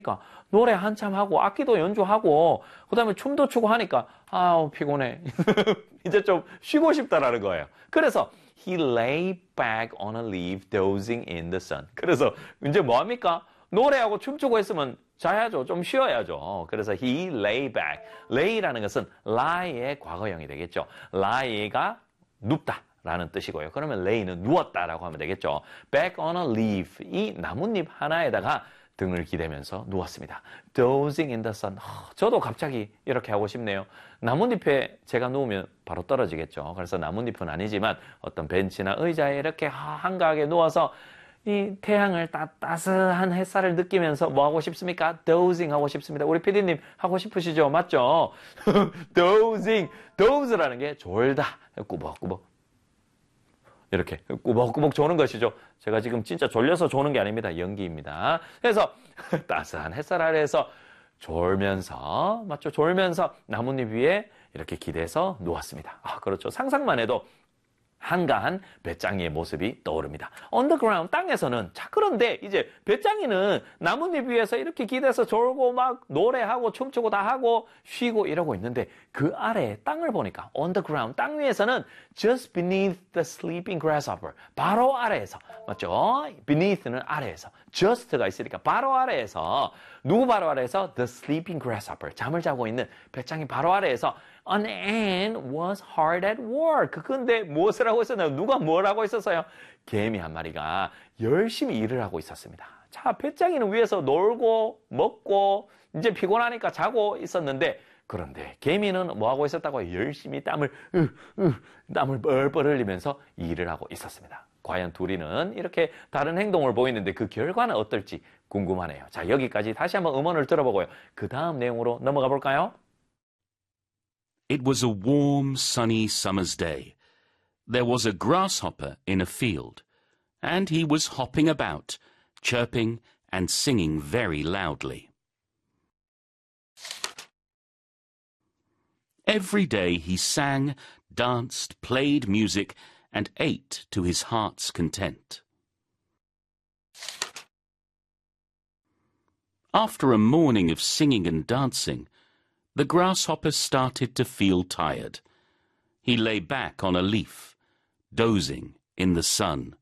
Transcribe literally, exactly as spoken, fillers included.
그러니까 노래 한참 하고 악기도 연주하고 그다음에 춤도 추고 하니까 아우 피곤해. 이제 좀 쉬고 싶다라는 거예요. 그래서 he lay back on a leaf dozing in the sun. 그래서 이제 뭐 합니까? 노래하고 춤추고 있으면 자야죠. 좀 쉬어야죠. 그래서 he lay back. lay라는 것은 lie의 과거형이 되겠죠. lie가 눕다 라는 뜻이고요. 그러면 lay는 누웠다라고 하면 되겠죠. back on a leaf. 이 나뭇잎 하나에다가 등을 기대면서 누웠습니다. dozing in the sun. 허, 저도 갑자기 이렇게 하고 싶네요. 나뭇잎에 제가 누우면 바로 떨어지겠죠. 그래서 나뭇잎은 아니지만 어떤 벤치나 의자에 이렇게 한가하게 누워서 이 태양을 따, 따스한 햇살을 느끼면서 뭐 하고 싶습니까? dozing 하고 싶습니다. 우리 피디님 하고 싶으시죠? 맞죠? dozing. doze라는 게 졸다. 꾸벅꾸벅. 이렇게 꾸벅꾸벅 조는 것이죠. 제가 지금 진짜 졸려서 조는 게 아닙니다. 연기입니다. 그래서 따스한 햇살 아래에서 졸면서, 맞죠? 졸면서 나뭇잎 위에 이렇게 기대서 누웠습니다. 아, 그렇죠. 상상만 해도 한가한 배짱이의 모습이 떠오릅니다. 언더그라운드 땅에서는 자 그런데 이제 배짱이는 나뭇잎 위에서 이렇게 기대서 졸고 막 노래하고 춤추고 다 하고 쉬고 이러고 있는데 그 아래 땅을 보니까 언더그라운드 땅 위에서는 just beneath the sleeping grasshopper 바로 아래에서 맞죠? beneath는 아래에서 just가 있으니까 바로 아래에서 누구 바로 아래에서 the sleeping grasshopper 잠을 자고 있는 배짱이 바로 아래에서 An ant was hard at work. 근데 무엇을 하고 있었나요? 누가 뭘 하고 있었어요? 개미 한 마리가 열심히 일을 하고 있었습니다. 자, 배짱이는 위에서 놀고 먹고 이제 피곤하니까 자고 있었는데 그런데 개미는 뭐 하고 있었다고요? 열심히 땀을 으, 으, 땀을 뻘뻘 흘리면서 일을 하고 있었습니다. 과연 둘이는 이렇게 다른 행동을 보이는데 그 결과는 어떨지 궁금하네요. 자, 여기까지 다시 한번 음원을 들어보고요. 그 다음 내용으로 넘어가 볼까요? It was a warm, sunny summer's day. There was a grasshopper in a field, and he was hopping about, chirping and singing very loudly. Every day he sang, danced, played music, and ate to his heart's content. After a morning of singing and dancing, the grasshopper started to feel tired. He lay back on a leaf, dozing in the sun.